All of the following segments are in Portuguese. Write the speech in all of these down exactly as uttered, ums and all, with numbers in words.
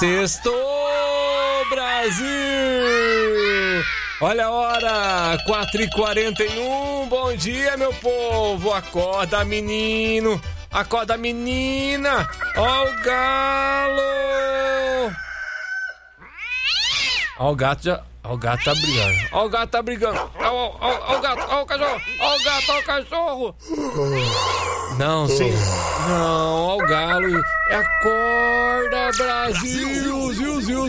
Sextou, Brasil! Olha a hora, quatro e quarenta e um. Bom dia, meu povo. Acorda, menino. Acorda, menina. Ó o galo. Ó o gato já... Ó o gato tá brigando. Ó o gato tá brigando. Ó, ó, ó, ó o gato, ó o cachorro. Ó o gato, ó o cachorro. Não, sim. Não, ó o galo. Acorda, Brasil. Ziu, ziu,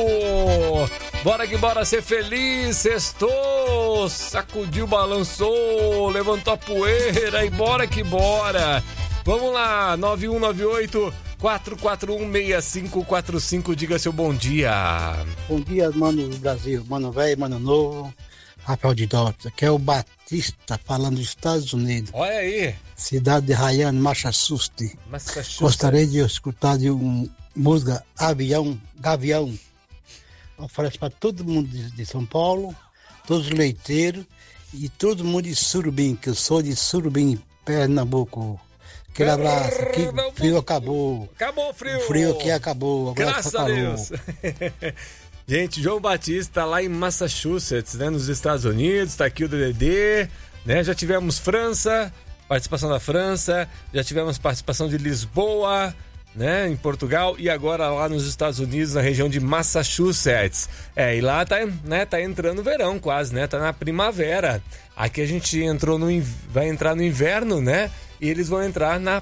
ziu. Bora que bora ser feliz. Sextou. Sacudiu, balançou. Levantou a poeira e bora que bora. Vamos lá, nove um nove oito quatro quatro um seis cinco quatro cinco, diga seu bom dia. Bom dia, mano do Brasil, mano velho, mano novo, Rafael de Dota, que é o Batista falando dos Estados Unidos. Olha aí. Cidade de Ryan, Massachusetts. Massachusetts. Gostaria de escutar de uma música Avião, Gavião. Oferece para todo mundo de, de São Paulo, todos os leiteiros e todo mundo de Surubim, que eu sou de Surubim, Pernambuco. Aquele abraço, aqui o frio acabou. Acabou o frio. O frio aqui acabou. Agora graças a Deus. Gente, João Batista lá em Massachusetts, né, nos Estados Unidos, tá aqui o D D D, né? Já tivemos França, participação da França, já tivemos participação de Lisboa, né, em Portugal, e agora lá nos Estados Unidos, na região de Massachusetts. É, e lá tá, né, tá entrando o verão quase, né? Tá na primavera. Aqui a gente entrou no vai entrar no inverno, né? E eles vão entrar na,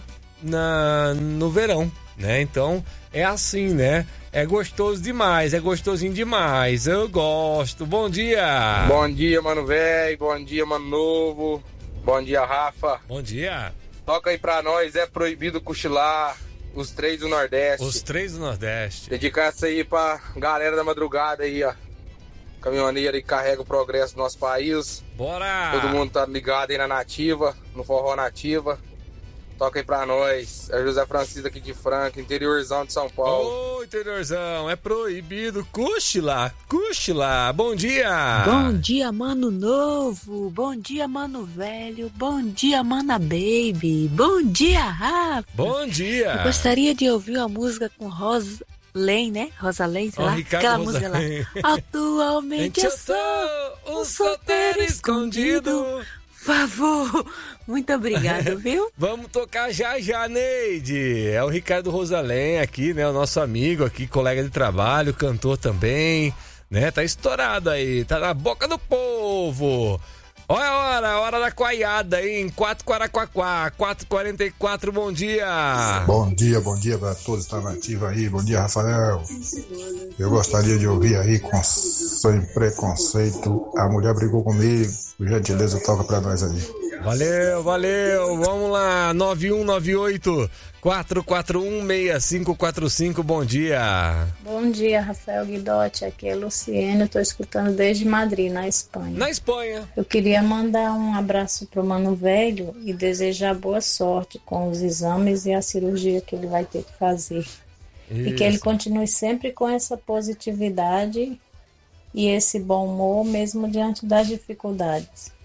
na, no verão, né? Então, é assim, né? É gostoso demais, é gostosinho demais. Eu gosto. Bom dia! Bom dia, mano velho. Bom dia, mano novo. Bom dia, Rafa. Bom dia. Toca aí pra nós, é proibido cochilar. Os três do Nordeste. Os três do Nordeste. Dedicar essa aí pra galera da madrugada aí, ó. Caminhoneiro que carrega o progresso do nosso país. Bora! Todo mundo tá ligado aí na Nativa, no Forró Nativa. Toca aí pra nós. É José Francisco aqui de Franca, interiorzão de São Paulo. Ô, oh, interiorzão, é proibido cochilar, cochilar. Bom dia! Bom dia, mano novo. Bom dia, mano velho. Bom dia, mana baby. Bom dia, Rafa. Bom dia! Eu gostaria de ouvir uma música com Rosa Lém, né? Rosa Lém, sei oh, lá. Ricardo Aquela Rosa música lá. Atualmente eu sou um solteiro escondido. Por favor. Muito obrigado, viu? Vamos tocar já já, Neide. É o Ricardo Rosalém aqui, né? O nosso amigo aqui, colega de trabalho, cantor também, né? Tá estourado aí, tá na boca do povo. Olha a hora, a hora da coaiada aí em quatro Quaraquaquá, quatro e quarenta e quatro, bom dia. Bom dia, bom dia pra todos que estão nativos aí, bom dia, Rafael. Eu gostaria de ouvir aí, com sem preconceito, A Mulher Brigou Comigo, por gentileza, toca pra nós aí. Valeu, valeu, vamos lá, nove um nove oito quatro quatro um seis cinco quatro cinco, bom dia. Bom dia, Rafael Guidotti, aqui é Luciene, eu tô escutando desde Madrid, na Espanha. Na Espanha. Eu queria mandar um abraço pro Mano Velho e desejar boa sorte com os exames e a cirurgia que ele vai ter que fazer. Isso. E que ele continue sempre com essa positividade e esse bom humor, mesmo diante das dificuldades.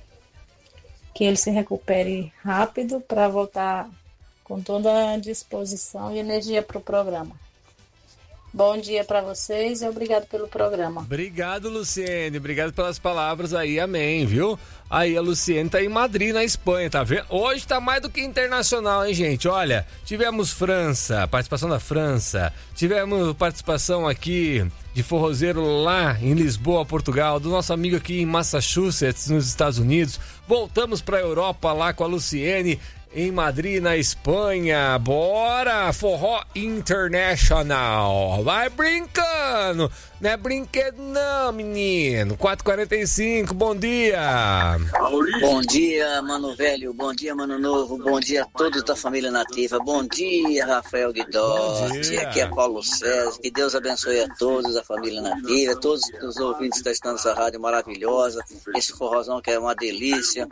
Que ele se recupere rápido para voltar com toda a disposição e energia para o programa. Bom dia para vocês e obrigado pelo programa. Obrigado, Luciene. Obrigado pelas palavras aí. Amém, viu? Aí a Luciene tá em Madrid, na Espanha, tá vendo? Hoje tá mais do que internacional, hein, gente? Olha, tivemos França, participação da França. Tivemos participação aqui de forrozeiro lá em Lisboa, Portugal, do nosso amigo aqui em Massachusetts, nos Estados Unidos. Voltamos pra Europa lá com a Luciene em Madrid, na Espanha. Bora! Forró International. Vai brincando! Não é brinquedo não, menino. quatro e quarenta e cinco, bom dia! Bom dia, mano velho. Bom dia, mano novo. Bom dia a todos da família nativa. Bom dia, Rafael Guidotti. Aqui é Paulo César. Que Deus abençoe a todos da família nativa, todos os ouvintes que estão nessa rádio maravilhosa. Esse forrozão que é uma delícia.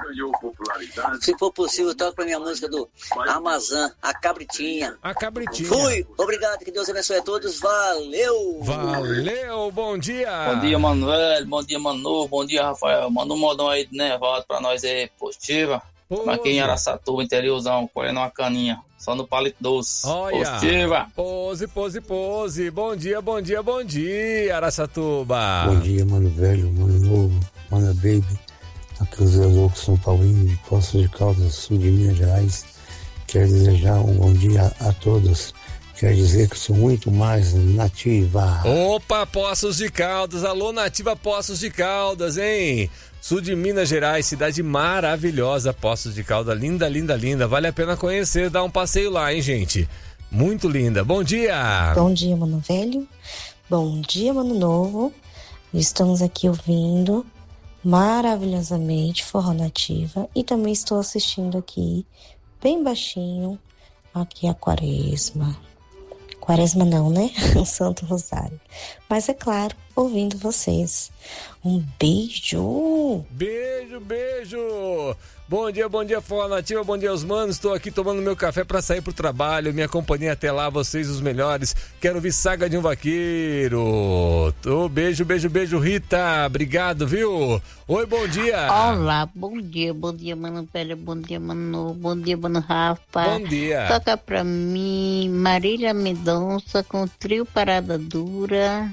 Se for possível, toca pra minha música do Amazã, a Cabritinha. A Cabritinha. Fui. Obrigado. Que Deus abençoe a todos. Valeu. Valeu. Bom dia! Bom dia, Manuel. Bom dia, Manu. Bom dia, Rafael. Manda um modão aí de Nevado pra nós aí, positiva. Estamos aqui em Araçatuba, interiorzão, colhendo uma caninha, só no palito doce. Olha, positiva. Pose, pose, pose. Bom dia, bom dia, bom dia, Araçatuba. Bom dia, mano velho, mano novo, mano baby. Aqui é o Zé Louco, São Paulinho, de Poços de Caldas, sul de Minas Gerais. Quero desejar um bom dia a todos. Quer dizer que sou muito mais nativa. Opa, Poços de Caldas. Alô, nativa Poços de Caldas, hein? Sul de Minas Gerais, cidade maravilhosa, Poços de Caldas. Linda, linda, linda. Vale a pena conhecer, dar um passeio lá, hein, gente? Muito linda. Bom dia. Bom dia, mano velho. Bom dia, mano novo. Estamos aqui ouvindo maravilhosamente Forró Nativa. E também estou assistindo aqui, bem baixinho, aqui a Quaresma. Quaresma não, né? O Santo Rosário. Mas é claro, ouvindo vocês. Um beijo! Beijo, beijo! Bom dia, bom dia, Forró Nativa, bom dia aos manos. Estou aqui tomando meu café para sair pro trabalho. Minha companhia até lá, vocês os melhores. Quero ouvir Saga de um Vaqueiro. Oh, beijo, beijo, beijo, Rita. Obrigado, viu? Oi, bom dia. Olá, bom dia, bom dia, mano velho, bom dia, mano, bom dia, mano Rafa. Bom dia. Toca pra mim Marília Mendonça com o trio Parada Dura.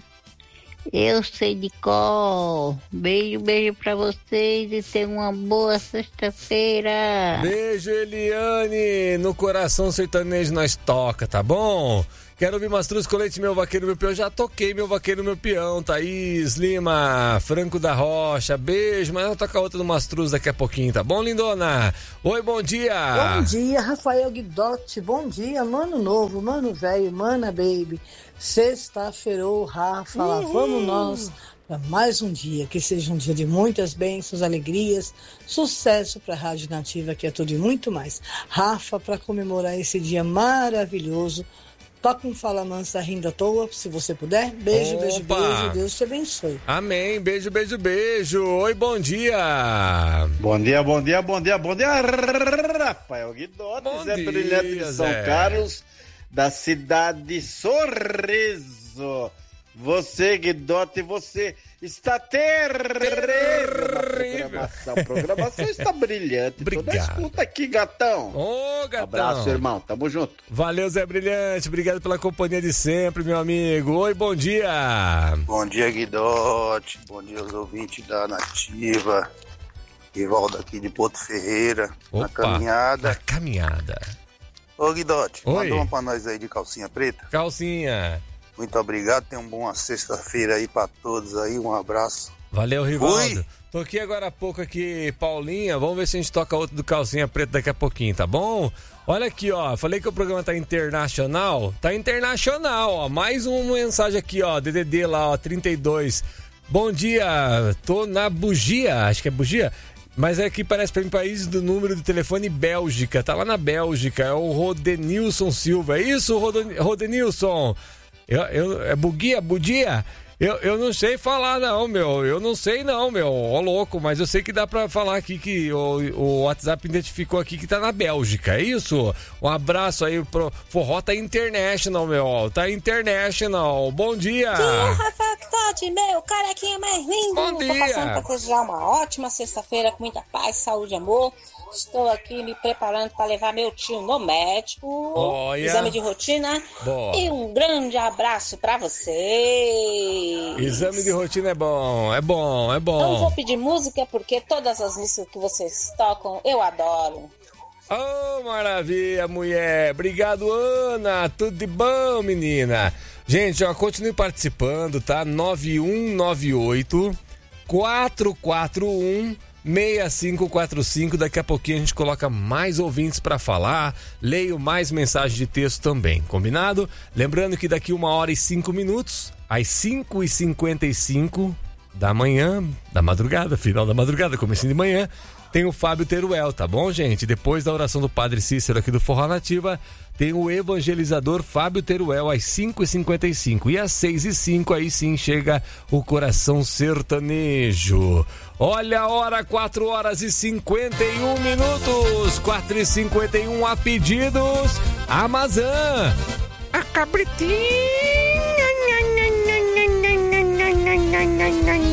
Eu sei de cor. Beijo, beijo pra vocês e tenham uma boa sexta-feira. Beijo, Eliane. No coração sertanejo nós toca, tá bom? Quero ouvir Mastruz, Colete, Meu Vaqueiro, Meu Peão. Já toquei Meu Vaqueiro, Meu Peão. Thaís Lima, Franco da Rocha. Beijo, mas eu tocar outra do Mastruz daqui a pouquinho, tá bom, lindona? Oi, bom dia. Bom dia, Rafael Guidotti. Bom dia, mano novo, mano velho, mana baby. Sexta-feira, Rafa, uhum. Vamos nós para mais um dia, que seja um dia de muitas bênçãos, alegrias, sucesso para a Rádio Nativa, que é tudo e muito mais. Rafa, para comemorar esse dia maravilhoso, toca um Fala Mansa rindo à toa, se você puder. Beijo, Opa. beijo, beijo, Deus te abençoe. Amém, beijo, beijo, beijo. Oi, bom dia. Bom dia, bom dia, bom dia, bom dia, Rafael Guidotti, Zé dia, Brilhante de São Zé. Carlos, da cidade de Sorriso. Você, Guidotti, você está terrível na programação. A programação está brilhante. Obrigado. Toda escuta aqui, gatão. Ô, gatão. Abraço, irmão. Tamo junto. Valeu, Zé Brilhante. Obrigado pela companhia de sempre, meu amigo. Oi, bom dia. Bom dia, Guidotti. Bom dia aos ouvintes da Nativa. Rivaldo aqui de Porto Ferreira. Opa, na caminhada. Na caminhada. Ô, Guidotti, Oi. manda uma pra nós aí de calcinha preta. Calcinha. Muito obrigado, tenha uma boa sexta-feira aí pra todos aí, um abraço. Valeu, Rivaldo. Oi. Tô aqui agora há pouco aqui, Paulinha, vamos ver se a gente toca outro do Calcinha Preta daqui a pouquinho, tá bom? Olha aqui, ó, falei que o programa tá internacional, tá internacional, ó, mais uma mensagem aqui, ó, D D D lá, ó, trinta e dois. Bom dia, tô na Bugia, acho que é Bugia, mas é que parece pra mim país do número de telefone Bélgica, tá lá na Bélgica, é o Rodenilson Silva, é isso, Roden, Rodenilson? Eu, eu, é Bugia, Bugia? Eu, eu não sei falar não, meu, eu não sei não, meu, ó louco, mas eu sei que dá pra falar aqui que o, o WhatsApp identificou aqui que tá na Bélgica, é isso? Um abraço aí pro Forró tá International, meu, tá International, bom dia! Dia, Rafael Guidotti, meu, carequinha mais lindo! Bom dia! Tô passando pra desejar uma ótima sexta-feira com muita paz, saúde e amor. Estou aqui me preparando para levar meu tio no médico. Olha. Exame de rotina. Boa. E um grande abraço para vocês. Exame de rotina é bom, é bom, é bom. Não vou pedir música porque todas as músicas que vocês tocam eu adoro. Oh, maravilha, mulher. Obrigado, Ana. Tudo de bom, menina. Gente, ó, continue participando, tá? nove um nove oito, quatro quatro um, seis cinco quatro cinco. Daqui a pouquinho a gente coloca mais ouvintes para falar, leio mais mensagens de texto também, combinado? Lembrando que daqui uma hora e cinco minutos, às cinco e cinquenta e cinco da manhã, da madrugada, final da madrugada, comecinho de manhã, tem o Fábio Teruel, tá bom, gente? Depois da oração do Padre Cícero aqui do Forró Nativa, tem o evangelizador Fábio Teruel às cinco e cinquenta e cinco. E às seis e cinco aí sim chega o Coração Sertanejo. Olha a hora, quatro horas e cinquenta e um minutos. quatro e cinquenta e um a pedidos. Amazã. A cabritinha.